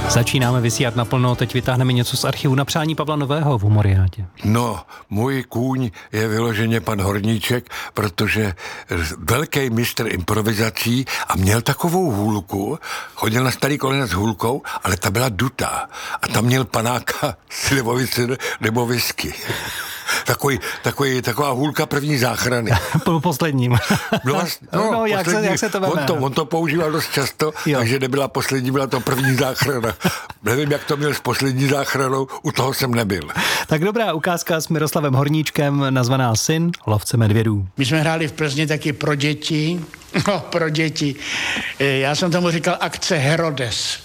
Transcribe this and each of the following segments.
Začínáme vysílat naplno, teď vytáhneme něco z archivu na přání Pavla Nového v Humoriádě. No, můj kůň je vyloženě pan Horníček, protože velký mistr improvizací a měl takovou hůlku, chodil na starý kolena s hůlkou, ale ta byla dutá a tam měl panáka slivovice nebo whisky. Taková hůlka první záchrany. Po posledním. Jak se to veme? On to používal dost často, takže nebyla poslední, byla to první záchrana. Nevím, jak to měl s poslední záchranou, u toho jsem nebyl. Tak dobrá ukázka s Miroslavem Horníčkem, nazvaná Syn lovce medvědů. My jsme hráli v Plzni taky pro děti. No, pro děti. Já jsem tomu říkal akce Herodes.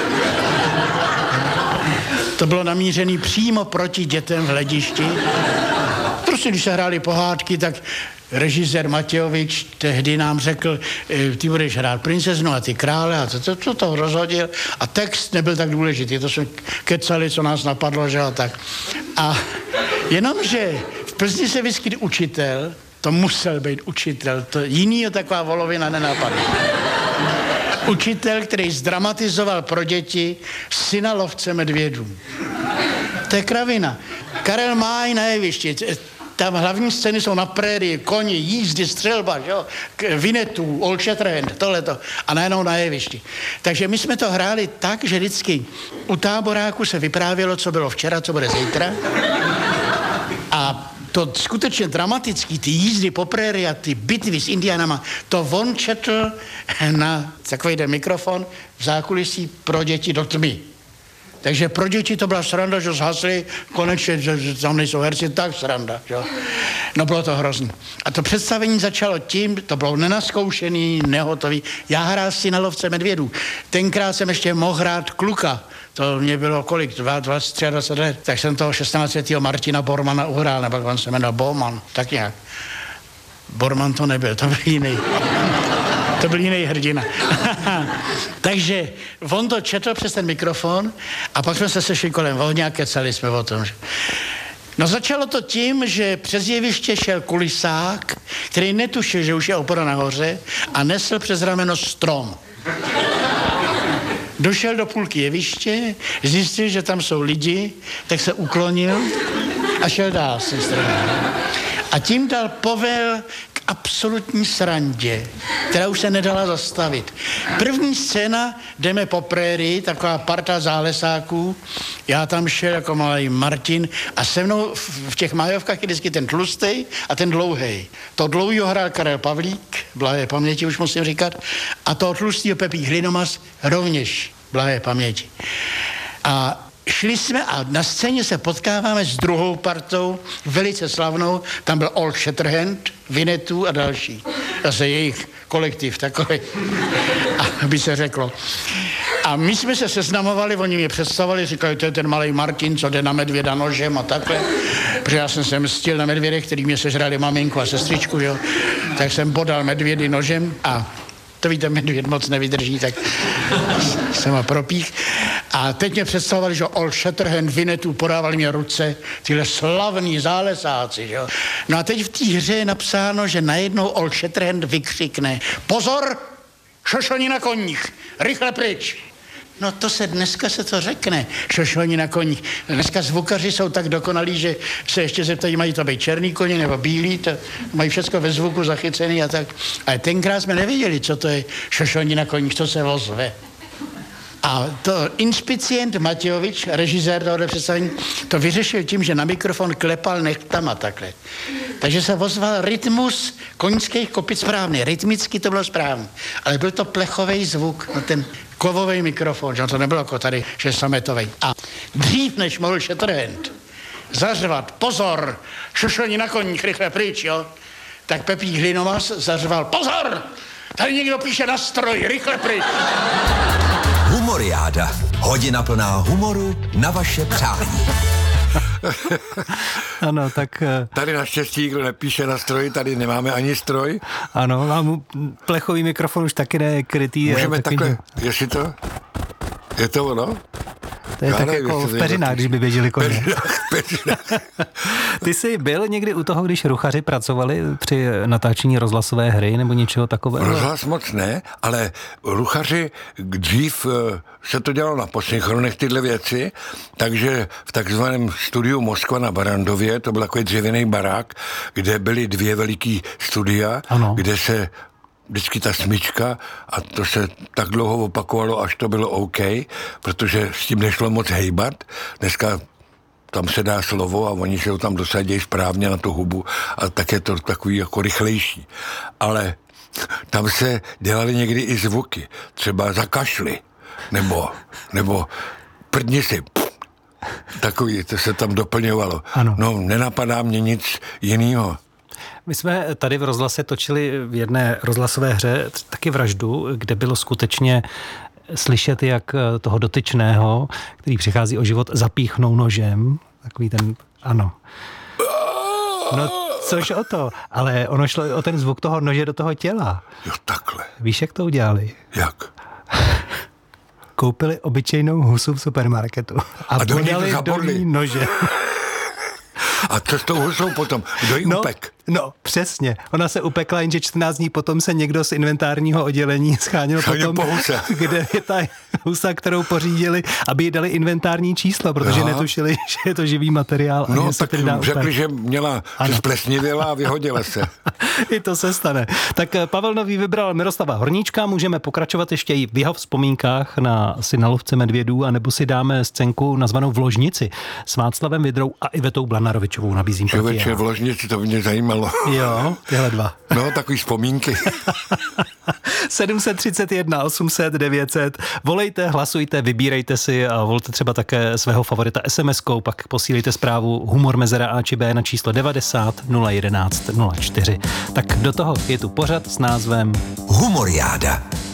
To bylo namířené přímo proti dětem v hledišti. Prostě když se hráli pohádky, tak režisér Matějovič tehdy nám řekl, ty budeš hrát princeznu a ty krále a co to rozhodil. A text nebyl tak důležitý, to jsme kecali, co nás napadlo, že a tak. A jenomže v Plzni se vyskytl učitel, to musel být učitel, to jinýho taková volovina nenapadla. Učitel, který zdramatizoval pro děti Syna lovce medvědů. To je kravina. Karel Máj na jevišti. Tam hlavní scény jsou na prérii, koni, jízdy, střelba, jo? Vinetů, Old Shatterhand, tohleto. A najednou na jevišti. Takže my jsme to hráli tak, že vždycky u táboráku se vyprávělo, co bylo včera, co bude zítra. A to skutečně dramatický, ty jízdy po prérii a ty bitvy s indiánama, to on četl na takový ten mikrofon v zákulisí pro děti do tmy. Takže pro děti to byla sranda, že zhasli, konečně, že tam nejsou herci, tak sranda. Že? No bylo to hrozný. A to představení začalo tím, to bylo nenaskoušený, nehotový. Já hrál Syna lovce medvědů. Tenkrát jsem ještě mohl hrát kluka. To mě bylo kolik, 23 let, tak jsem toho 16. Martina Bormana uhrál, nebo on se jmenoval Bowman, tak nějak. Borman to nebyl, to byl jiný. To byl jiný hrdina. Takže on to četl přes ten mikrofon a pak jsme se sešli kolem ohně a kecali jsme o tom. No začalo to tím, že přes jeviště šel kulisák, který netušil, že už je opora nahoře a nesl přes rameno strom. Došel do půlky jeviště, zjistil, že tam jsou lidi, tak se uklonil a šel dál se stromem. A tím dal povel k absolutní srandě, která už se nedala zastavit. První scéna, jdeme po prérii, taková parta zálesáků, já tam šel jako malý Martin a se mnou v těch majovkách je vždycky ten tlustej a ten dlouhej. To dlouhýho hrál Karel Pavlík, blahé paměti už musím říkat, a toho tlustýho Pepík Hlinomas rovněž blahé paměti. A šli jsme a na scéně se potkáváme s druhou partou, velice slavnou, tam byl Old Shatterhand, Vinetů a další. Zase jejich kolektiv takový, aby se řeklo. A my jsme se seznamovali, oni mě představovali, říkali, to je ten malý Martin, co jde na medvěda nožem a takhle. Protože já jsem se mstil na medvědech, který mě sežrali maminku a sestřičku, jo. Tak jsem bodal medvědy nožem a to víte, medvěd moc nevydrží, tak jsem ho propích. A teď mě představovali, že Old Shatterhand, Vinetů, podávali mě ruce, tyhle slavní zálesáci, jo. No a teď v té hře je napsáno, že najednou Old Shatterhand vykřikne: pozor, šošoni na koních, rychle pryč. No to se dneska se to řekne, šošoni na koních. Dneska zvukaři jsou tak dokonalí, že se ještě zeptají, mají to být černý koně nebo bílý, to mají všechno ve zvuku zachycený a tak. Ale tenkrát jsme nevěděli, co to je šošoni na koních, co se ozve. A to inspicient Matějovič, režisér tohoto představení, to vyřešil tím, že na mikrofon klepal nechtama takhle. Takže se ozval rytmus koňských kopic správný. Rytmicky to bylo správný. Ale byl to plechový zvuk, no ten kovový mikrofon, že to nebylo jako tady, že sametový. A dřív, než mohl Shatterhand zařvat: pozor, šošoni na koních, rychle pryč, jo, tak Pepík Hlinomas zařval: pozor, tady někdo píše na stroj, rychle pryč. Humoriáda. Hodina plná humoru na vaše přání. Ano, tak... Tady naštěstí, kdo nepíše na stroji, tady nemáme ani stroj. Ano, mám plechový mikrofon už taky nekrytý. Můžeme taky... takhle, jestli to... Je to ono? To je tak jako v peřinách, když by běželi koně. Peřinách. Ty jsi byl někdy u toho, když ruchaři pracovali při natáčení rozhlasové hry nebo něčeho takového? Rozhlas moc ne, ale ruchaři dřív se to dělalo na posynchronech tyhle věci, takže v takzvaném studiu Moskva na Barandově, to byl takový dřevěný barák, kde byly 2 veliký studia, ano. Kde se vždycky ta smyčka a to se tak dlouho opakovalo, až to bylo OK, protože s tím nešlo moc hejbat. Dneska tam se dá slovo a oni se ho tam dosadí správně na tu hubu a tak je to takový jako rychlejší. Ale tam se dělaly někdy i zvuky, třeba zakašli, nebo prdni si, takový, to se tam doplňovalo. Ano. No, nenapadá mě nic jinýho. My jsme tady v rozhlase točili v jedné rozhlasové hře taky vraždu, kde bylo skutečně slyšet, jak toho dotyčného, který přichází o život, zapíchnou nožem. Takový ten, ano. No, což o to, ale ono šlo o ten zvuk toho nože do toho těla. Jo, takhle. Víš, jak to udělali? Jak? Koupili obyčejnou husu v supermarketu a podali do ní nože. A co s tou husou potom? Kdo ji upek? No, přesně. Ona se upekla, jenže 14 dní potom se někdo z inventárního oddělení scháněl potom, po huse. Kde je ta husa, kterou pořídili, aby jí dali inventární číslo, protože netušili, že je to živý materiál. No, tak řekli, že měla, že splesnivěla a vyhodila se. I to se stane. Tak Pavel Nový vybral Miroslava Horníčka, můžeme pokračovat ještě i v jeho vzpomínkách na syna lovce medvědů, anebo si dáme scénku nazvanou V ložnici s Václavem Vidrou a Ivetou Blanarovičovou. Nabízím to. Člověče, v ložnici, to mě zajímalo. Jo, tyhle 2. No, takový vzpomínky. 731 800 900. Volejte, hlasujte, vybírejte si a volte třeba také svého favorita SMS-kou, pak posílejte zprávu humor mezera A či B na číslo 90 011 04. Tak do toho je tu pořad s názvem Humoriáda.